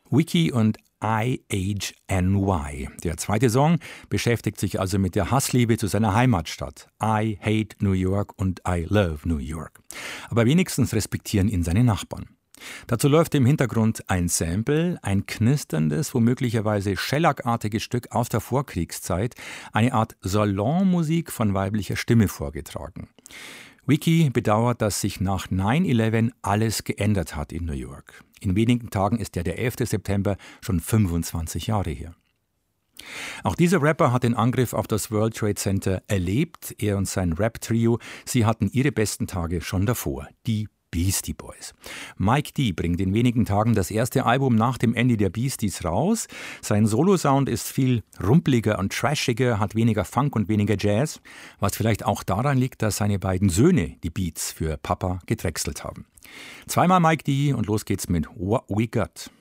Wiki und IHNY. Der zweite Song beschäftigt sich also mit der Hassliebe zu seiner Heimatstadt. I hate New York und I love New York. Aber wenigstens respektieren ihn seine Nachbarn. Dazu läuft im Hintergrund ein Sample, ein knisterndes, womöglicherweise Schellack-artiges Stück aus der Vorkriegszeit, eine Art Salonmusik von weiblicher Stimme vorgetragen. Wiki bedauert, dass sich nach 9/11 alles geändert hat in New York. In wenigen Tagen ist ja der 11. September schon 25 Jahre her. Auch dieser Rapper hat den Angriff auf das World Trade Center erlebt. Er und sein Rap-Trio, sie hatten ihre besten Tage schon davor. Die Beastie Boys. Mike D bringt in wenigen Tagen das erste Album nach dem Ende der Beasties raus. Sein Solo-Sound ist viel rumpeliger und trashiger, hat weniger Funk und weniger Jazz, was vielleicht auch daran liegt, dass seine beiden Söhne die Beats für Papa gedrechselt haben. Zweimal Mike D und los geht's mit What We Got.